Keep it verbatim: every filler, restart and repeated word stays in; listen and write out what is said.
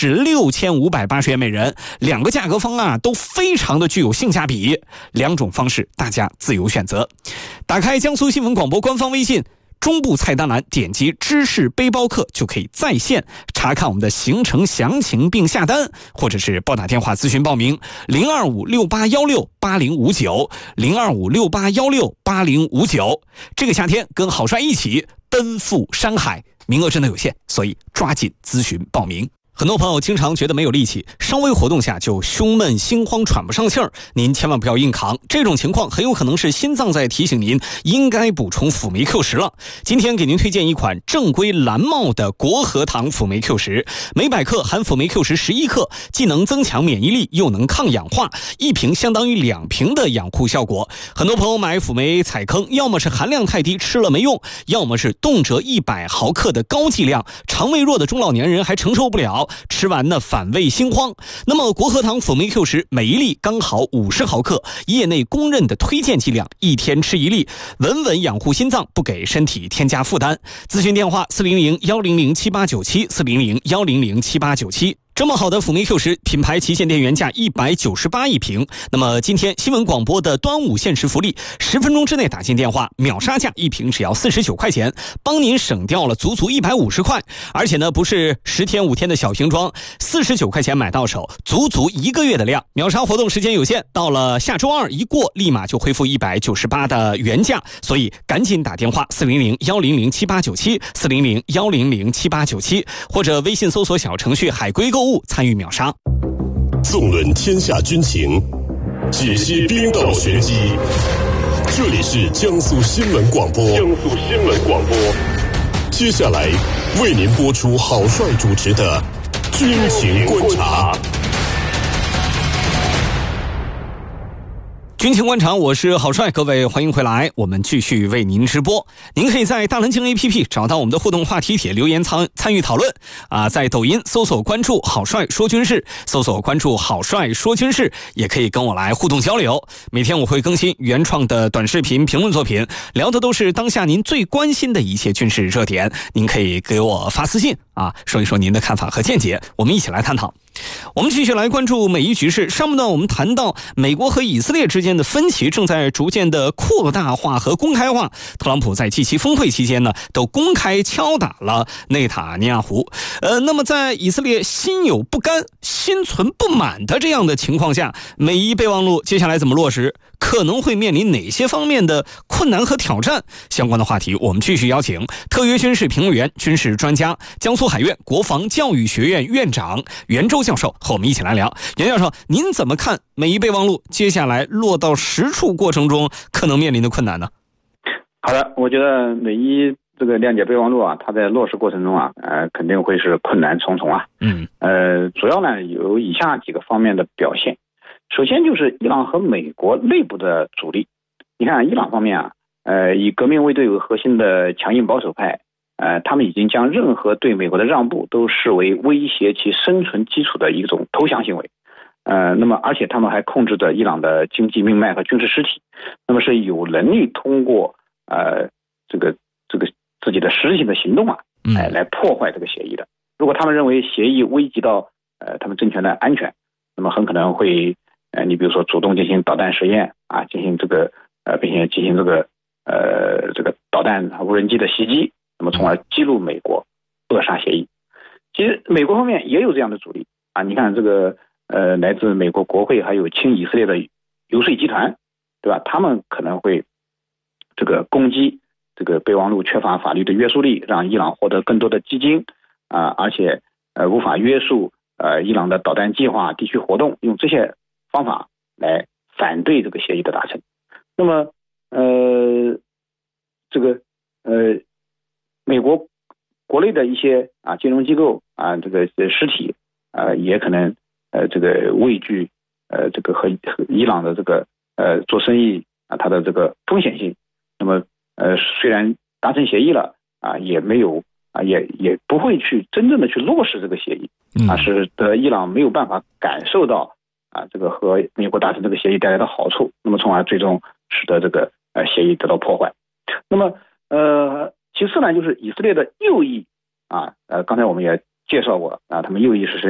是六千五百八十元每人，两个价格方案啊都非常的具有性价比，两种方式大家自由选择。打开江苏新闻广播官方微信中部菜单栏，点击知识背包客就可以在线查看我们的行程详情并下单，或者是拨打电话咨询报名零二五六八一六八零五九 零二五六八一六八零五九。这个夏天跟郝帅一起奔赴山海，名额真的有限，所以抓紧咨询报名。很多朋友经常觉得没有力气，稍微活动下就胸闷心慌喘不上气儿，您千万不要硬扛，这种情况很有可能是心脏在提醒您应该补充辅酶 Q 十了。今天给您推荐一款正规蓝帽的国和堂辅酶 Q 十，每百克含辅酶 Q 十十一克，既能增强免疫力又能抗氧化，一瓶相当于两瓶的养护效果。很多朋友买辅酶踩坑，要么是含量太低吃了没用，要么是动辄一百毫克的高剂量，肠胃弱的中老年人还承受不了，吃完呢反胃心慌。那么国和堂辅酶 Q 十每一粒刚好五十毫克，业内公认的推荐剂量，一天吃一粒，稳稳养护心脏，不给身体添加负担。咨询电话四零零一零零七八九七 四零零一零零七八九七。这么好的辅酶 Q 十，品牌旗舰店原价一百九十八一瓶，那么今天新闻广播的端午限时福利，十分钟之内打进电话，秒杀价，一瓶只要四十九块钱，帮您省掉了足足一百五十块，而且呢不是十天五天的小瓶装，四十九块钱买到手，足足一个月的量。秒杀活动时间有限，到了下周二一过，立马就恢复一百九十八的原价，所以赶紧打电话四零零一零零七八九七 四零零一零零七八九七，或者微信搜索小程序海龟购物参与秒杀。 纵论天下军情，解析兵道玄机，这里是江苏新闻广播。江苏新闻广播，接下来为您播出郝帅主持的军情观察。 军情观察，我是郝帅，各位欢迎回来，我们继续为您直播。您可以在大蓝鲸 A P P 找到我们的互动话题帖，留言参参与讨论啊。在抖音搜索关注郝帅说军事，搜索关注郝帅说军事，也可以跟我来互动交流。每天我会更新原创的短视频评论作品，聊的都是当下您最关心的一切军事热点。您可以给我发私信啊，说一说您的看法和见解，我们一起来探讨。我们继续来关注美伊局势。上半段我们谈到美国和以色列之间的分歧正在逐渐的扩大化和公开化，特朗普在 G 七 峰会期间呢都公开敲打了内塔尼亚胡。呃，那么在以色列心有不甘心存不满的这样的情况下，美伊备忘录接下来怎么落实，可能会面临哪些方面的困难和挑战？相关的话题我们继续邀请特约军事评论员、军事专家、江苏海院国防教育学院院长袁周教授和我们一起来聊。袁教授，您怎么看美伊备忘录接下来落到实处过程中可能面临的困难呢？ 好的，我觉得美伊这个谅解备忘录啊，它在落实过程中啊，呃，肯定会是困难重重啊。嗯，呃，主要呢有以下几个方面的表现。首先就是伊朗和美国内部的阻力。你看伊朗方面啊，呃，以革命卫队为核心的强硬保守派，呃，他们已经将任何对美国的让步都视为威胁其生存基础的一种投降行为。呃，那么而且他们还控制着伊朗的经济命脉和军事实体，那么是有能力通过呃这个这个自己的实质性的行动啊，哎、呃、来破坏这个协议的。如果他们认为协议危及到呃他们政权的安全，那么很可能会呃你比如说主动进行导弹实验啊，进行这个呃并且进行这个呃这个导弹无人机的袭击，那么从而激怒美国扼杀协议。其实美国方面也有这样的阻力啊，你看这个呃来自美国国会还有亲以色列的游说集团，对吧？他们可能会这个攻击这个备忘录缺乏法律的约束力，让伊朗获得更多的基金啊、呃，而且呃无法约束呃伊朗的导弹计划、地区活动，用这些方法来反对这个协议的达成。那么呃这个呃美国国内的一些啊金融机构啊这个实体啊也可能呃这个畏惧呃这个和和伊朗的这个呃做生意啊它的这个风险性，那么呃虽然达成协议了啊也没有啊也也不会去真正的去落实这个协议啊，使得伊朗没有办法感受到啊这个和美国达成这个协议带来的好处，那么从而最终使得这个呃协议得到破坏。那么呃其次呢，就是以色列的右翼啊，呃刚才我们也介绍过啊，他们右翼是